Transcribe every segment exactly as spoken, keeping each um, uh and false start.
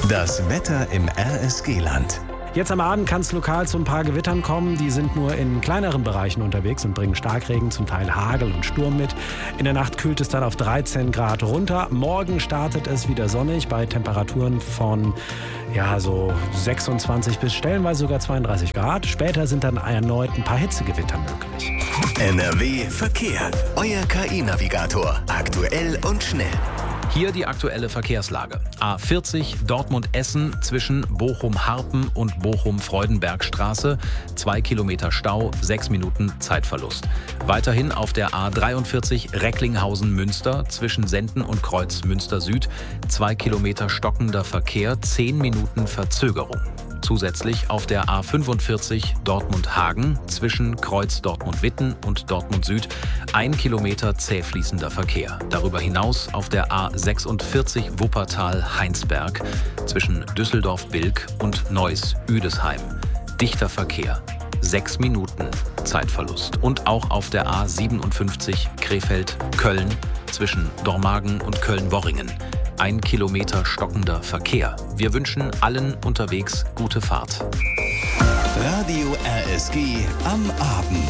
Das Wetter im R S G-Land. Jetzt am Abend kann es lokal zu ein paar Gewittern kommen. Die sind nur in kleineren Bereichen unterwegs und bringen Starkregen, zum Teil Hagel und Sturm mit. In der Nacht kühlt es dann auf dreizehn Grad runter. Morgen startet es wieder sonnig bei Temperaturen von ja, so sechsundzwanzig bis stellenweise sogar zweiunddreißig Grad. Später sind dann erneut ein paar Hitzegewitter möglich. N R W Verkehr. Euer K I-Navigator. Aktuell und schnell. Hier die aktuelle Verkehrslage. A vierzig Dortmund-Essen zwischen Bochum-Harpen und Bochum-Freudenbergstraße. Zwei Kilometer Stau, sechs Minuten Zeitverlust. Weiterhin auf der A dreiundvierzig Recklinghausen-Münster zwischen Senden und Kreuz Münster Süd. Zwei Kilometer stockender Verkehr, zehn Minuten Verzögerung. Zusätzlich auf der A fünfundvierzig Dortmund-Hagen zwischen Kreuz Dortmund-Witten und Dortmund Süd ein Kilometer zäh fließender Verkehr. Darüber hinaus auf der A sechsundvierzig Wuppertal-Heinsberg zwischen Düsseldorf-Bilk und Neuss-Üdesheim. Dichter Verkehr, sechs Minuten Zeitverlust. Und auch auf der A siebenundfünfzig Krefeld-Köln zwischen Dormagen und Köln-Worringen. Ein Kilometer stockender Verkehr. Wir wünschen allen unterwegs gute Fahrt. Radio R S G am Abend.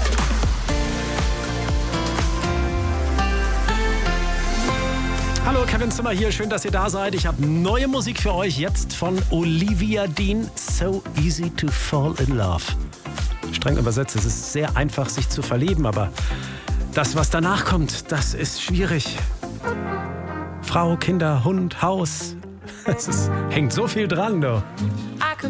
Hallo, Kevin Zimmer hier. Schön, dass ihr da seid. Ich habe neue Musik für euch jetzt von Olivia Dean. So easy to fall in love. Streng übersetzt, es ist sehr einfach, sich zu verlieben, aber das, was danach kommt, das ist schwierig. Frau, Kinder, Hund, Haus. Es ist, hängt so viel dran, du.